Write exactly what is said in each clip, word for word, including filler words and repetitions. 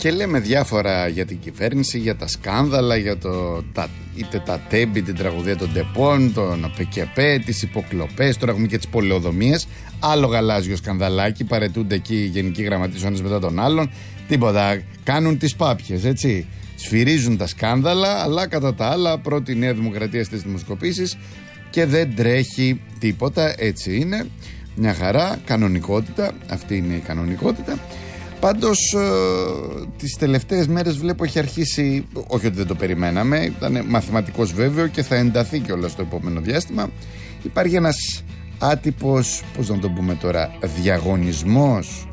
Και λέμε διάφορα για την κυβέρνηση, για τα σκάνδαλα, για το, τα, είτε τα τέμπη, την τραγουδία των τεπών, τον ΑΠΚΕΠΕ, τις υποκλοπές, τώρα έχουμε και τις πολεοδομίες. Άλλο γαλάζιο σκανδαλάκι, παρετούνται εκεί οι γενικοί γραμματείς ο ένας μετά τον άλλον. Τίποτα, κάνουν τις πάπιες, έτσι. Σφυρίζουν τα σκάνδαλα, αλλά κατά τα άλλα πρώτη Νέα Δημοκρατία στις δημοσκοπήσεις και δεν τρέχει τίποτα, έτσι είναι. Μια χαρά, κανονικότητα, αυτή είναι η κανονικότητα. Πάντως ε, τις τελευταίες μέρες βλέπω έχει αρχίσει, όχι ότι δεν το περιμέναμε, ήταν μαθηματικός βέβαιο και θα ενταθεί κιόλας στο επόμενο διάστημα. Υπάρχει ένας άτυπος, πώς να το πούμε τώρα, διαγωνισμός,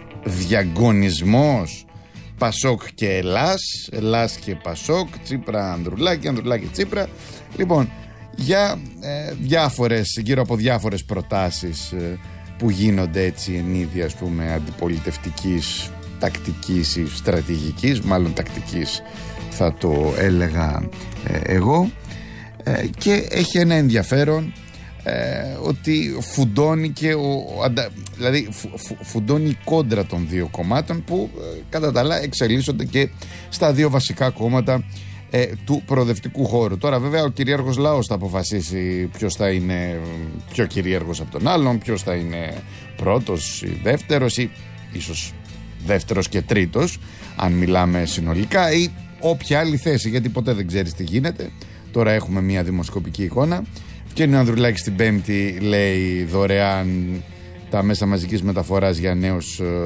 διαγωνισμός Πασόκ και Ελλάς, Ελλάς και Πασόκ, Τσίπρα Ανδρουλάκη, Ανδρουλάκη Τσίπρα. Λοιπόν, για ε, διάφορες, γύρω από διάφορες προτάσεις ε, που γίνονται έτσι εν είδη, ας πούμε, αντιπολιτευτικής, τακτικής ή στρατηγικής, μάλλον τακτικής θα το έλεγα ε, εγώ, ε, και έχει ένα ενδιαφέρον ε, ότι φουντώνει και ο, δηλαδή φου, φου, φουντώνει η κόντρα των δύο κομμάτων που ε, κατά τα άλλα εξελίσσονται και στα δύο βασικά κόμματα ε, του προοδευτικού χώρου. Τώρα βέβαια ο κυρίαρχος λαός θα αποφασίσει ποιος θα είναι πιο κυρίαρχος από τον άλλον, ποιος θα είναι πρώτος ή δεύτερος ή ίσως δεύτερος και τρίτος αν μιλάμε συνολικά, ή όποια άλλη θέση, γιατί ποτέ δεν ξέρεις τι γίνεται. Τώρα έχουμε μια δημοσκοπική εικόνα και ο Ανδρουλάκης την Πέμπτη λέει δωρεάν τα μέσα μαζικής μεταφοράς για νέους ε,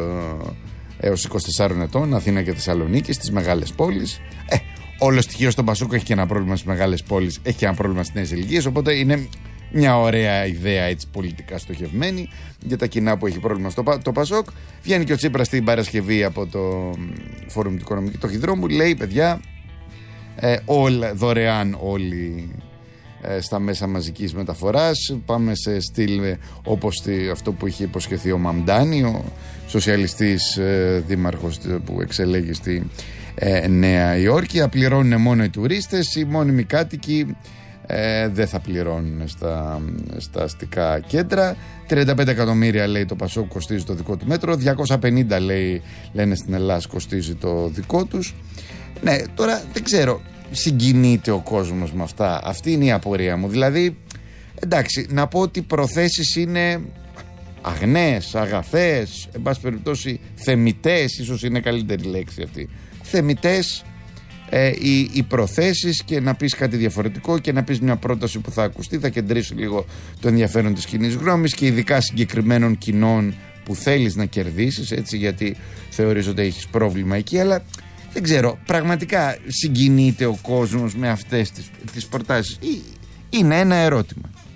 έως είκοσι τεσσάρων ετών, Αθήνα και Θεσσαλονίκη, στις μεγάλες πόλεις. Ε, όλο στοιχείο στον Πασόκ έχει και ένα πρόβλημα στις μεγάλες πόλεις, έχει και ένα πρόβλημα στις νέες ηλικίες, οπότε είναι μια ωραία ιδέα έτσι πολιτικά στοχευμένη για τα κοινά που έχει πρόβλημα στο το Πασόκ. Βγαίνει και ο Τσίπρας την Παρασκευή από το Φόρουμ του Οικονομικού Τοχυδρόμου, λέει παιδιά ε, όλα, δωρεάν όλοι ε, στα μέσα μαζικής μεταφοράς, πάμε σε στυλ ε, όπως τη, αυτό που είχε υποσχεθεί ο Μαμντάνη, ο σοσιαλιστής ε, δήμαρχος που εξελέγει στη ε, Νέα Υόρκη. Απληρώνουν μόνο οι τουρίστες, οι μόνιμοι κάτοικοι Ε, δεν θα πληρώνουν στα, στα αστικά κέντρα. τριάντα πέντε εκατομμύρια λέει το Πασόκ κοστίζει το δικό του μέτρο, διακόσια πενήντα λέει, λένε στην Ελλάδα κοστίζει το δικό τους. Ναι, τώρα δεν ξέρω, συγκινείται ο κόσμος με αυτά? Αυτή είναι η απορία μου. Δηλαδή, εντάξει, να πω ότι οι προθέσεις είναι αγνές, αγαθές, εν πάση περιπτώσει θεμιτές, ίσως είναι καλύτερη λέξη αυτή. Θεμιτές Ε, οι, οι προθέσεις, και να πεις κάτι διαφορετικό και να πεις μια πρόταση που θα ακουστεί, θα κεντρήσει λίγο το ενδιαφέρον της κοινής γνώμης και ειδικά συγκεκριμένων κοινών που θέλεις να κερδίσεις, έτσι, γιατί θεωρείς ότι έχεις πρόβλημα εκεί. Αλλά δεν ξέρω, πραγματικά συγκινείται ο κόσμος με αυτές τις, τις προτάσεις? Ή, είναι ένα ερώτημα.